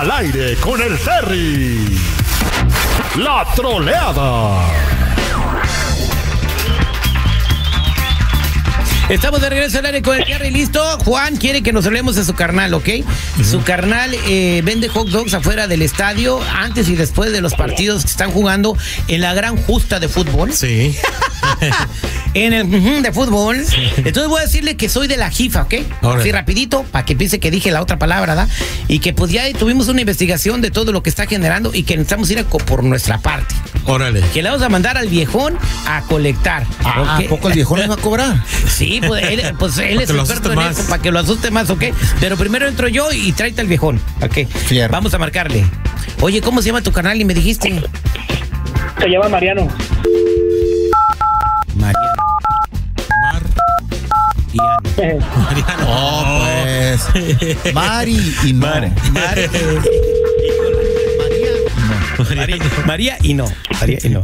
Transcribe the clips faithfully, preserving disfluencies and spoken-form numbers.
Al aire con el Terry. La troleada. Estamos de regreso al aire con el Terry, listo. Juan quiere que nos hablemos de su carnal, ¿ok? Uh-huh. Su carnal eh, vende hot dogs afuera del estadio, antes y después de los partidos que están jugando en la gran justa de fútbol. Sí. En el uh, de fútbol. Sí. Entonces voy a decirle que soy de la jifa, ¿ok? Órale. Así rapidito, para que piense que dije la otra palabra, ¿verdad? Y que pues ya tuvimos una investigación de todo lo que está generando y que necesitamos ir a co- por nuestra parte. Órale. Que le vamos a mandar al viejón a colectar. Ah, ¿a poco el viejón le va a cobrar? Sí, pues él, pues él es experto en eso, para que lo asuste más, ¿ok? Pero primero entro yo y tráete al viejón, ¿ok? Fierro. Vamos a marcarle. Oye, ¿cómo se llama tu canal? Y me dijiste. Se llama Mariano. Mariano. Mar. Mariano. Mariano. Oh, pues. Mari y no. Mar. Mar. María. María. No. María y no. María y no.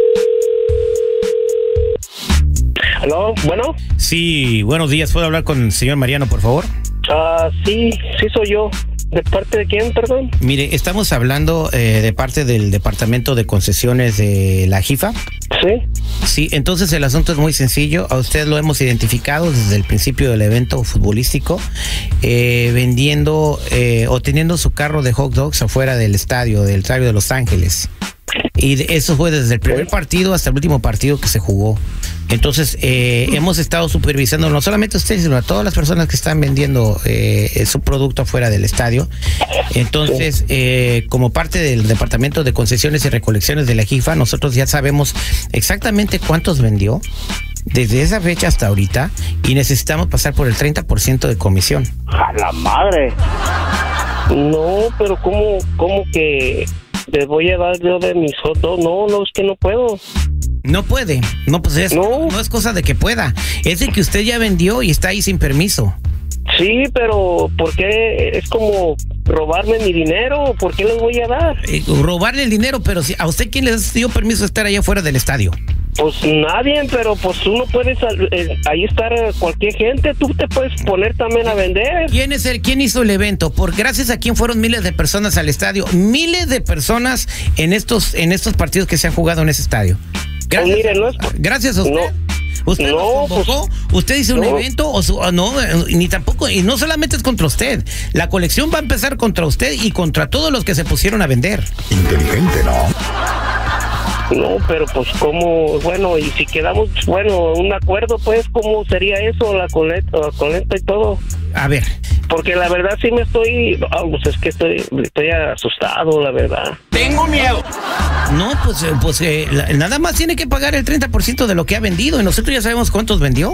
¿Aló? ¿Bueno? Sí, buenos días. ¿Puedo hablar con el señor Mariano, por favor? Ah, uh, sí, sí soy yo. ¿De parte de quién, perdón? Mire, estamos hablando eh, de parte del Departamento de Concesiones de la jifa. Sí. Sí, entonces el asunto es muy sencillo. A usted lo hemos identificado desde el principio del evento futbolístico, eh, vendiendo eh, o teniendo su carro de hot dogs afuera del estadio, del estadio de Los Ángeles. Y eso fue desde el primer partido hasta el último partido que se jugó. Entonces, eh, hemos estado supervisando no solamente a ustedes, sino a todas las personas que están vendiendo eh, su producto afuera del estadio. Entonces, eh, como parte del Departamento de Concesiones y Recolecciones de la jifa, nosotros ya sabemos exactamente cuántos vendió desde esa fecha hasta ahorita y necesitamos pasar por el treinta por ciento de comisión. ¡A la madre! No, pero ¿cómo, cómo que les voy a dar yo de mis hot dogs? No, no, es que no puedo. No puede, no, pues es, no. no es cosa de que pueda, es de que usted ya vendió y está ahí sin permiso. Sí, pero ¿por qué es como robarme mi dinero? ¿Por qué les voy a dar? Eh, robarle el dinero, pero si a usted quién les dio permiso de estar allá fuera del estadio. Pues nadie, pero pues uno puede eh, ahí estar cualquier gente, tú te puedes poner también a vender. ¿Quién es el, quién hizo el evento? Por gracias a quién fueron miles de personas al estadio, miles de personas en estos en estos partidos que se han jugado en ese estadio. Gracias, pues mire, no es por... gracias a usted. No. ¿Usted no, nos convocó? Pues, ¿Usted hizo un no. evento? O su, no, ni tampoco, y no solamente es contra usted. La colección va a empezar contra usted y contra todos los que se pusieron a vender. Inteligente, ¿no? No, pero pues cómo, bueno, y si quedamos, bueno, un acuerdo, pues, ¿cómo sería eso, la coleta, la coleta y todo? A ver. Porque la verdad sí me estoy, oh, pues es que estoy, estoy asustado, la verdad. Tengo miedo. No, pues, pues eh, la, nada más tiene que pagar el treinta por ciento de lo que ha vendido y nosotros ya sabemos cuántos vendió.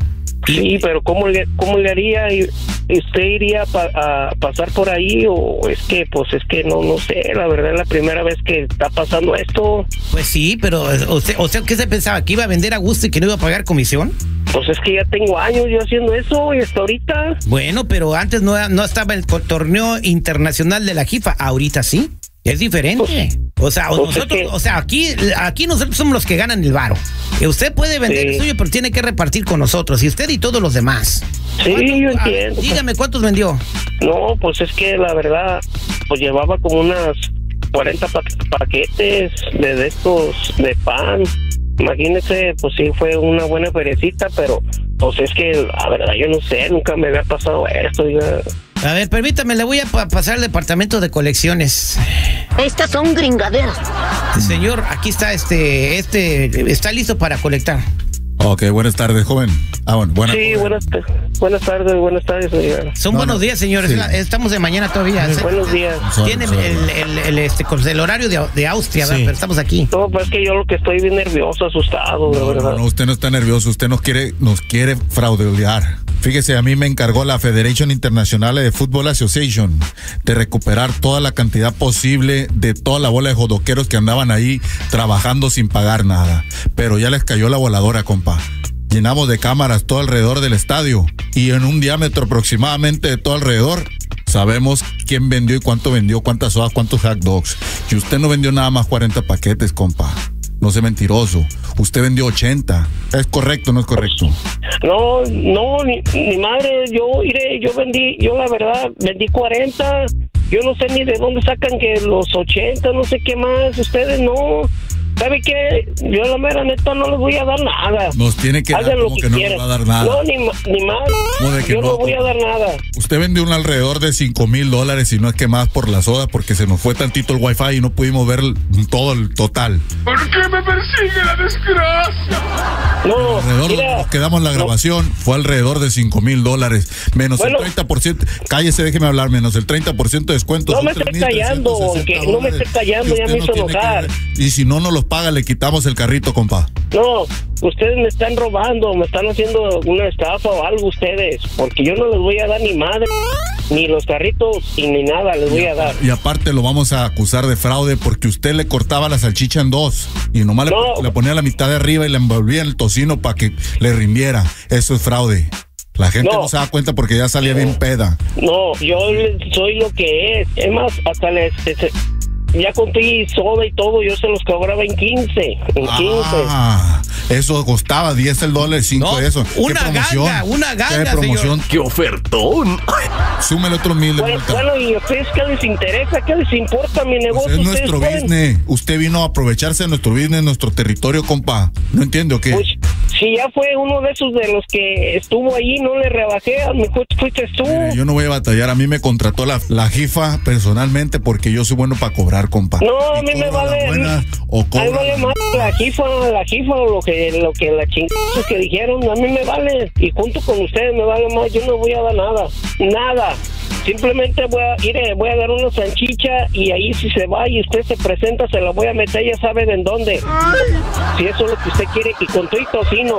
Sí, pero ¿cómo le, cómo le haría? ¿Usted iría pa, a pasar por ahí o es que, pues es que no, no sé, la verdad es la primera vez que está pasando esto? Pues sí, pero usted, o sea, ¿qué se pensaba? ¿Que iba a vender a gusto y que no iba a pagar comisión? Pues es que ya tengo años yo haciendo eso y hasta ahorita. Bueno, pero antes no, no estaba el torneo internacional de la jifa, ahorita sí. Es diferente. Pues, o sea, pues nosotros, es que... o sea, aquí, aquí nosotros somos los que ganan el varo. Usted puede vender sí. el suyo, pero tiene que repartir con nosotros. Y usted y todos los demás. Sí, yo entiendo. A, dígame, ¿cuántos vendió? No, pues es que la verdad, pues llevaba como unas cuarenta pa- paquetes de, de estos de pan. Imagínese, pues sí fue una buena ferecita, pero pues es que la verdad yo no sé, nunca me había pasado esto. Ya. A ver, permítame, le voy a pa- pasar al departamento de colecciones. Estas son gringaderas. Señor, aquí está este, este, está listo para colectar. Ok, buenas tardes, joven. Ah, bueno, buenas. Sí, buenas, buenas tardes, buenas tardes, señor. Son no, buenos no. días, señores. Sí. Estamos de mañana todavía. Sí, buenos días. Tiene el, el, el, este, el horario de, de Austria, sí. Pero estamos aquí. No, pues es que yo lo que estoy bien nervioso, asustado, no, de verdad. No, no, usted no está nervioso, usted nos quiere, nos quiere fraudear. Fíjese, a mí me encargó la Federation International de Football Association de recuperar toda la cantidad posible de toda la bola de jodoqueros que andaban ahí trabajando sin pagar nada. Pero ya les cayó la voladora, compa. Llenamos de cámaras todo alrededor del estadio y en un diámetro aproximadamente de todo alrededor sabemos quién vendió y cuánto vendió, cuántas sodas, cuántos hot dogs. Y usted no vendió nada más cuarenta paquetes, compa. No sea mentiroso. Usted vendió ochenta. ¿Es correcto o no es correcto? No, no, ni, ni madre. Yo iré, yo vendí, yo la verdad vendí cuarenta Yo no sé ni de dónde sacan que los ochenta, no sé qué más, ustedes no. ¿Sabe qué? Yo la mera neta no les voy a dar nada. Nos tiene que Hagan dar, lo como que que no quieran. nos va a dar nada. No, ni, ma- ni más. ¿Cómo de que Yo no, no? voy a dar nada. Usted vendió un alrededor de cinco mil dólares y no es que más por la soda porque se nos fue tantito el wifi y no pudimos ver todo el total. ¿Por qué me persigue la desgracia? No, Alrededor mira, de nos quedamos en la no. grabación, fue alrededor de cinco mil dólares, menos Bueno. el treinta por ciento, cállese, déjeme hablar, menos el treinta por ciento de descuento. No son me esté tres mil trescientos callando, sesenta que no me esté dólares, callando, que ya usted me hizo tiene que enojar. ver. Y si no nos los paga, le quitamos el carrito, compa. No, ustedes me están robando, me están haciendo una estafa o algo ustedes, porque yo no les voy a dar ni madre, ni los carritos y ni nada les voy a dar. Y aparte lo vamos a acusar de fraude porque usted le cortaba la salchicha en dos y nomás No. le, le ponía la mitad de arriba y le envolvía en el tocino para que le rindiera. Eso es fraude. La gente no, No. se da cuenta porque ya salía bien peda. No, yo soy lo que es, es más, hasta les... les- ya conté soda y todo, yo se los cobraba en quince, en quince. Ah, eso costaba diez el dólar, cinco No, de eso. ¿Qué una promoción? ganga, una ganga, ¿Qué promoción? ¡Qué ofertón! Súmele otro mil de Bueno, multa. bueno, ¿y a ustedes qué les interesa? ¿Qué les importa mi Pues negocio? es Ustedes nuestro pueden- business. Usted vino a aprovecharse de nuestro business, nuestro territorio, compa. ¿No entiende o qué? Pues, si ya fue uno de esos de los que estuvo allí, no le rebajé, a mi coche fuiste tú. Mire, yo no voy a batallar. A mí me contrató la, la jifa personalmente porque yo soy bueno para cobrar, compa. No, a Y mí me cobro a la vale. buena o A mí cobro a vale la- más la jifa, la jifa o lo que, lo que la chingada que dijeron, a mí me vale. Y junto con ustedes me vale más, yo no voy a dar nada, nada. Simplemente voy a ir, eh, voy a dar una salchicha y ahí si se va y usted se presenta, se la voy a meter, ya sabe de en dónde. Si eso es lo que usted quiere, y con todo y tocino.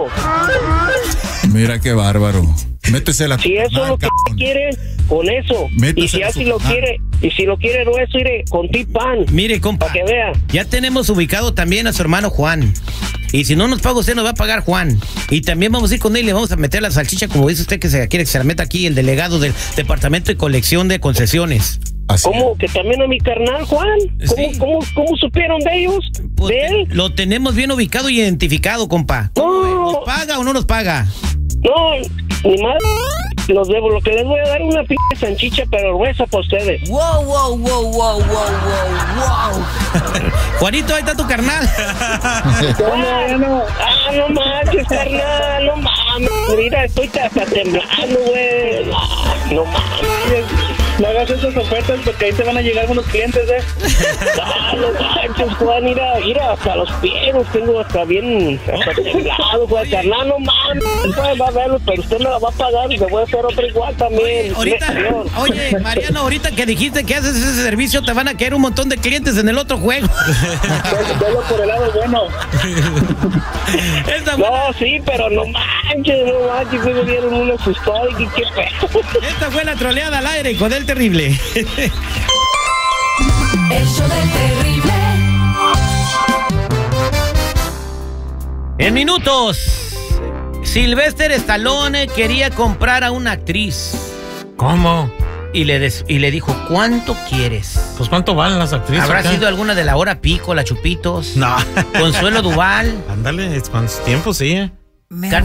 Mira qué bárbaro. Métese la Si eso es lo que cabrón. usted quiere, con eso. Métase Y si a así su- lo ah. quiere, y si lo quiere grueso, iré con ti pan. Mire, compa, Para que vea. ya tenemos ubicado también a su hermano Juan. Y si no nos paga usted, nos va a pagar Juan. Y también vamos a ir con él y le vamos a meter la salchicha, como dice usted que se quiere que se la meta aquí, el delegado del Departamento de Colección de Concesiones. Así. ¿Cómo? ¿Que también a mi carnal, Juan? ¿Cómo, Sí. cómo, cómo supieron de ellos? Pues, ¿De él? lo tenemos bien ubicado y identificado, compa. No. ¿Nos paga o no nos paga? No, ni más. Los debo. Lo que les voy a dar una pinche salchicha, pero gruesa para ustedes. Wow, wow, wow, wow, wow, wow, wow. Juanito, ahí está tu carnal. Ah, no, ah, no manches, carnal, no mames. Mira, estoy hasta temblando, güey. Ah, no mames. No hagas esas ofertas porque ahí te van a llegar unos clientes, ¿eh? Ah, no manches, Juan, mira, mira, hasta los pies los tengo hasta bien, hasta temblado, Juan, carnal, no mames. Juan, va a verlo, pero usted me la va a pagar y me voy a hacer otra igual también. Ahorita, Señor. oye, Mariano, ahorita que dijiste que haces ese servicio, te van a caer un montón de clientes en el otro juego. Velo por el lado bueno. Esta fue, No, sí, pero no manches, no manches, me dieron una sustada y qué pedo. esta fue la troleada al aire con el terrible. El show del terrible. En minutos, Sylvester Stallone quería comprar a una actriz ¿Cómo? y le, des- y le dijo, ¿cuánto quieres? Pues ¿cuánto valen las actrices? ¿Habrá acá? sido alguna de la hora pico, la Chupitos? No. Consuelo Duval. Ándale, es con su tiempo, sí. Carmen